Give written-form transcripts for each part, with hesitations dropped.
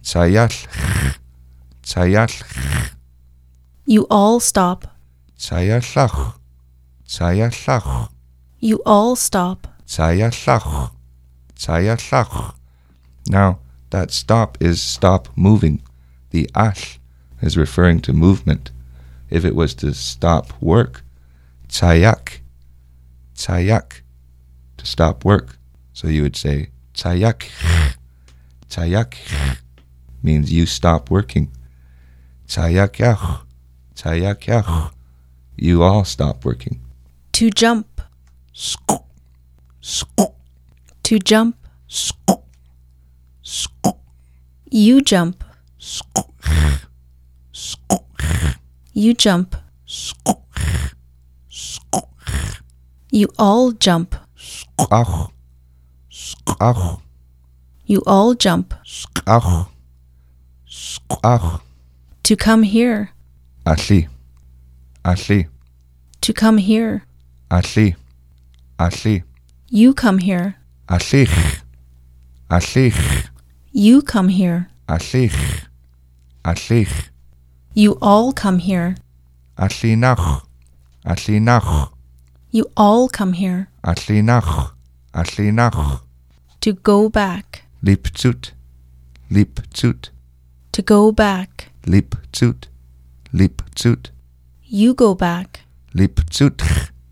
Tayall. Tayall. You all stop. Tayallach. Tayallach. You all stop. Tayallach. Tayallach. Now, that stop is stop moving. The ash is referring to movement. If it was to stop work, tayak. Tayak. To stop work. So you would say, tayak. Tayak means you stop working. Tayakyach. Tayakyach. You all stop working. To jump. Skuk. Skuk. To jump. Skuk. Skuk. You jump. Skuk. Skuk. You jump. Skuk. Skuk. You all jump. Skach. Skach. You all jump. Skach. Skach. To come here. Alli. Alli. To come here. Alli. Alli. You come here. Allich. Allich. You come here. Allich. Allich. You all come here. Allinach. Allinach. You all come here. Allinach. Allinach. To go back. Lipzut. Lipzut. To go back. Lipzut. Lipzut. You go back. Lipzut.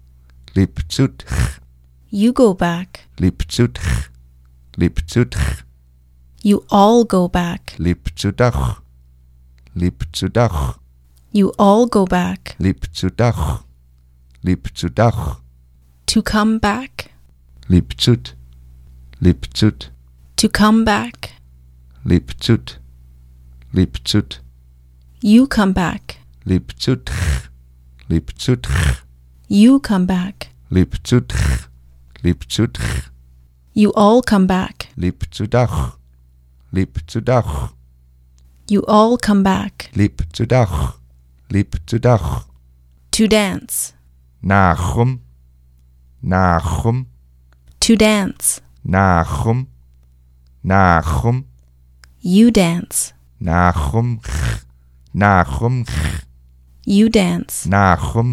Lipzut. You go back. Lipzut. Lipzut. You all go back. Lipzudach. Lipzudach. You all go back. Lipzudach. Lipzudach. To come back. Lipzut. Lipzut. To come back. Lipzut. Lipzut. You come back. Lipzut. Lipzut. You come back. Lipzut. Lipzut. You all come back. Lipzudach. Lipzudach. You all come back. Lipzudach. Lipzudach. To dance. Nachum. Nachum. To dance. Nachum. Nachum. You dance. Nachum. Nachum. You dance. Nachum.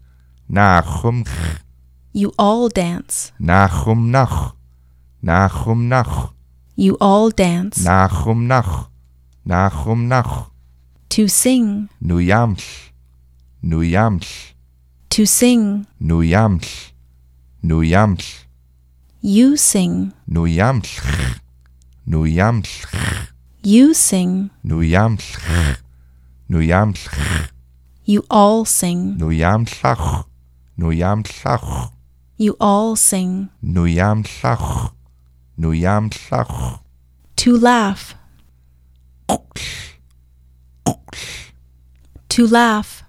Nachum. You all dance. Nachum nach. Nachum nach. You all dance. Nachum nach. Nachum nach. To sing. Nuyaml. Nuyaml. To sing. Nuyaml. Nuyaml. You sing. Nuyaml. Nuyaml. You sing. Nuyaml. Nuyaml. You all sing. Nuyamlach. Nuyamlach. You all sing. Nuyamlach. Nuyamlach. To laugh. To laugh.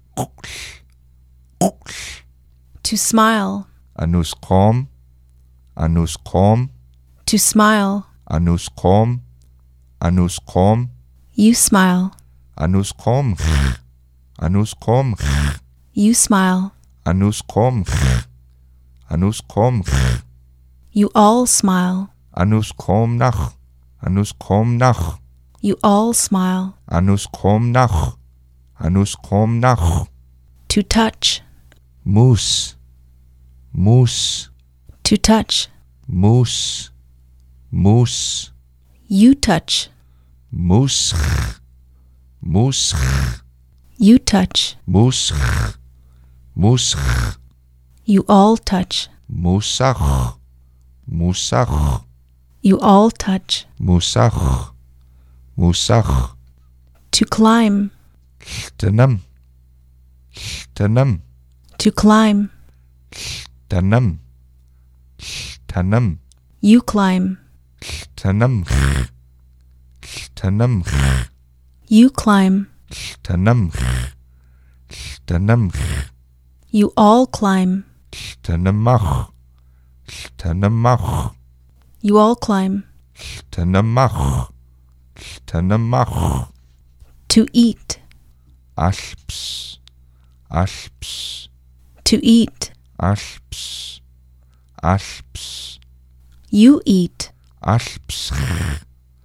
To smile. Anuskom. Anuskom. To smile. Anuskom. Anuskom. You smile. Anuskom. Anuskom. You smile. Anuskom. Anuskom. You all smile. Anuskom nach. Anuskom nach. You all smile. Anuskom nach. Anuskom nach. To touch. Mus. Mus. To touch. Mus. Mus. You touch. Mus. Mus. You touch. Mus. Mus. You all touch. Musach. Musach. You all touch. Musach. Musach. To climb. Lhtanam. Lhtanam. To climb. Lhtanam. Lhtanam. You climb. Lhtanam. Lhtanam. You climb. Lhtanam. Lhtanam. You all climb. Lhtanamach. Lhtanamach. You all climb. Lhtanamach. Lhtanamach. To eat. Alps. Alps. To eat. Alps. Alps. You eat. Alps.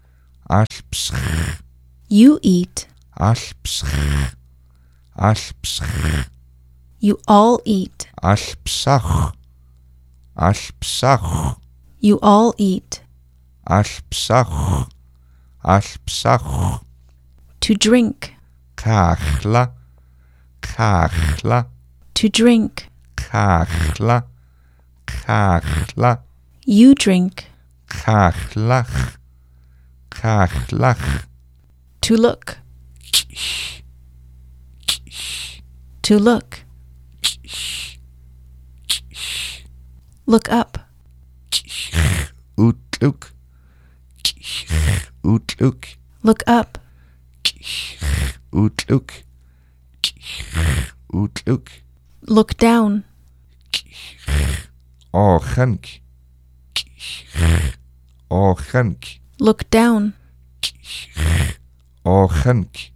Alpsr. You eat. Alpsr. Alpsr. You all eat. Alpsach. Alpsach. You all eat. Alpsach. Alpsach. To drink. Kachla. Kachla. To drink. Kachla. Kachla. You drink. Kachlach. Kachlach. To look. To look. Look up. Utluk. Utluk. Look up. Utluk. Utluk. Look down. Ochank. Ochank. Look down. Ochank.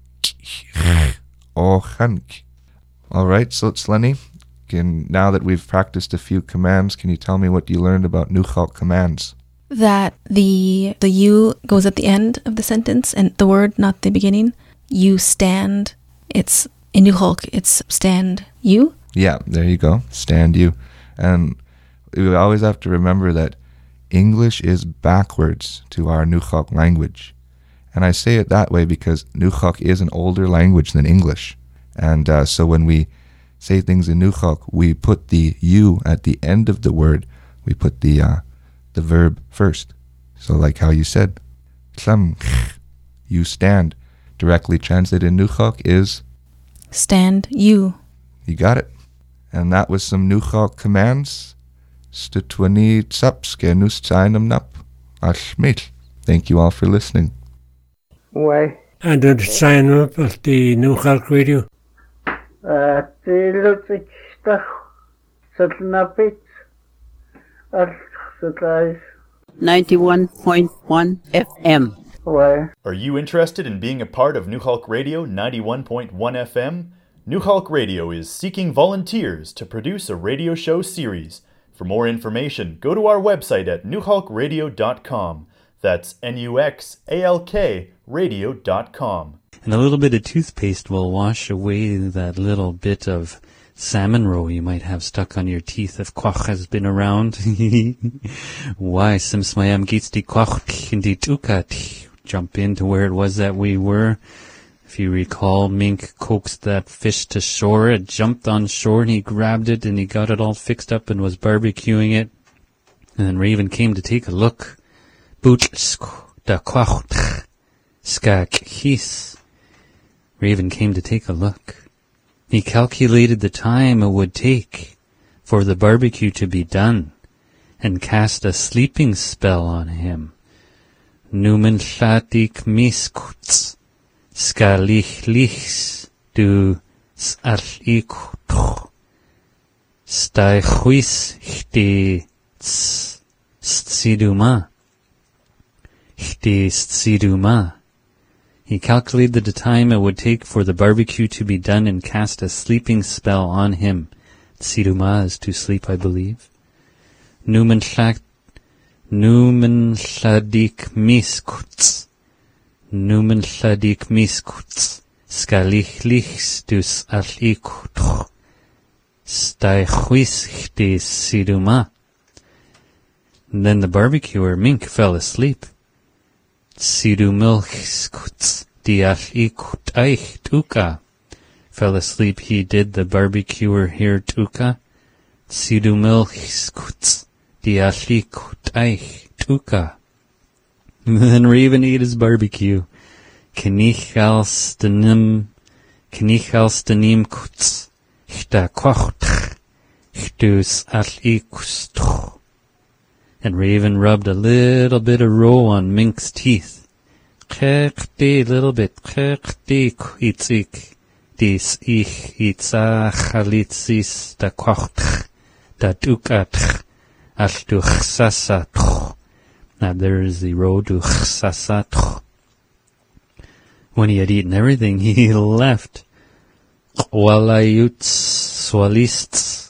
Ochank. All right, so it's Lenny. Now that we've practiced a few commands, can you tell me what you learned about Nuchalk commands? That the you goes at the end of the sentence and the word, not the beginning. You stand. It's in Nuchalk. It's stand you. Yeah, there you go. Stand you. And we always have to remember that English is backwards to our Nuchalk language. And I say it that way because Nuchalk is an older language than English. And so when we say things in Nuchalk, we put the you at the end of the word. We put the verb first. So like how you said, you stand. Directly translated in Nuchalk is stand you. You got it. And that was some Nuchalk commands. Stutwani tsapske nustzainam nap. Ashmit. Thank you all for listening. Why? And did sign up at the Nuchalk Radio? The Lutzig Satnapit at the 91.1 FM. Why? Are you interested in being a part of Nuchalk Radio 91.1 FM? Nuchalk Radio is seeking volunteers to produce a radio show series. For more information, go to our website at nuchalkradio.com. That's NUXALK radio.com. And a little bit of toothpaste will wash away that little bit of salmon roe you might have stuck on your teeth if Quach has been around. Why, simsmayam gits di Quach in di tukat. Jump into where it was that we were. If you recall, Mink coaxed that fish to shore. It jumped on shore and he grabbed it and he got it all fixed up and was barbecuing it. And then Raven came to take a look. Da Quach skak his. Raven came to take a look. He calculated the time it would take for the barbecue to be done and cast a sleeping spell on him. Numen shatik miskuts skalich lichs du s'arlikut stai huis hti s'iduma. He calculated the time it would take for the barbecue to be done and cast a sleeping spell on him. Tsiduma is to sleep, I believe. Numen shadik miskuts. Numen shadik miskuts. Skalich dus alikut. Staichuis hti siduma. Then the barbecuer, Mink, fell asleep. Sidu milchskuts dialikut eich tuka. Fell asleep, he did, the barbecuer here tuka. Sidu milchskuts dialikut eich tuka. Then Raven ate his barbecue. Kenichal stanim kuts. Hta kocht. Htus alikustch. And Raven rubbed a little bit of roe on Mink's teeth. Kekti, little bit. Kekti, itzik. Dis ich itzachalitzis da kocht. Da dukat. Al duchsasat. Now there is the roe duchsasat. When he had eaten everything, he left. Walayuts swalists.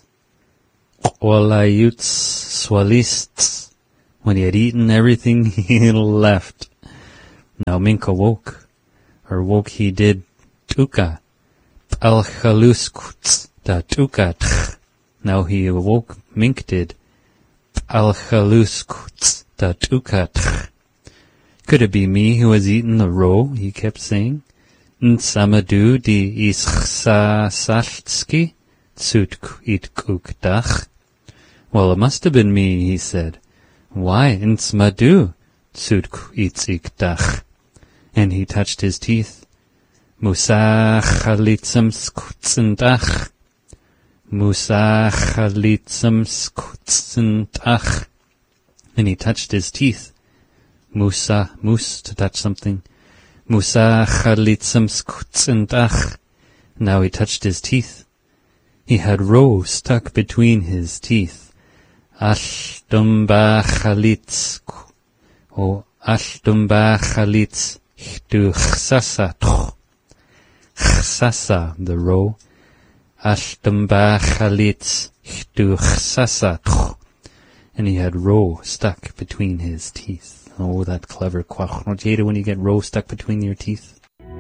Walayuts swalists. When he had eaten everything, he left. Now Mink awoke, or woke he did, tuka, Alchaluskuts da tuka tch. Now he awoke, Mink did, Alchaluskuts da tuka tch. Could it be me who has eaten the roe? He kept saying. Nsamadu di ischsa saltski, tsutk itkuk dach. Well, it must have been me, he said. Why, Ntsmadu, tsutk itzik dach. And he touched his teeth. Musa chalitzam skutzendach. Musa chalitzam skutzendach. And he touched his teeth. Musa, moose, to touch something. Musa chalitzam skutzendach. Now he touched his teeth. He had roe stuck between his teeth. Ashdumba chalitz. Oh, ashdumba chalitz. Chdu chsasa toch. Chsasa, the roe. Ashdumba chalitz. Chdu chsasa toch. And he had roe stuck between his teeth. Oh, that clever quach. Don't you hate it when you get roe stuck between your teeth?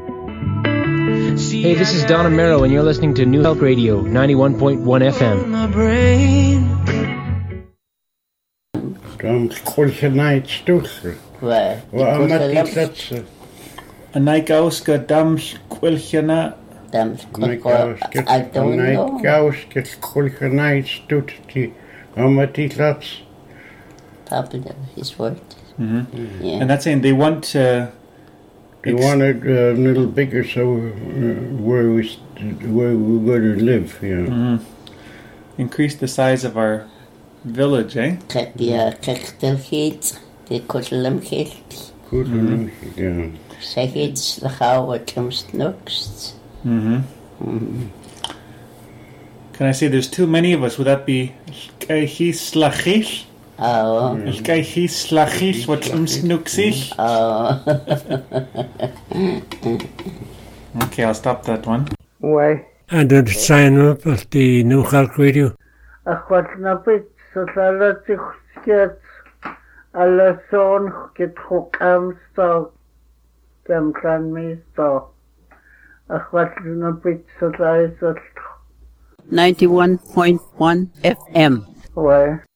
Hey, this is Don Amero, and you're listening to New Health Radio, 91.1 FM. Dam chulche night stuchel. Waar? Waar amat die latse. Naikauska dams kwilchana. Dams I don't know. Naikauska chulche night stuchel. Amat die latse. Probably his word. Mm-hmm. Yeah. And that's saying they want They wanted a little bigger, so where we're going to live, yeah. Mm-hmm. Increase the size of our village, eh? Ja, kechtelgeet, de kuttelemgeet. Yeah. Zeg iets, de gauw wat jomst nukst. Mm-hmm. Can I say there's too many of us? Would that be slachish? Oh. Slachish wat jomst nuksish? Oh. Okay, I'll stop that one. Why? And the sign up of the New Health Radio. Ach wat napit, so alle zich skiet. Alle zo'n getrok amstel. Dem kan meestal. Ach wat napit, so alle zich. 91.1 FM. Why?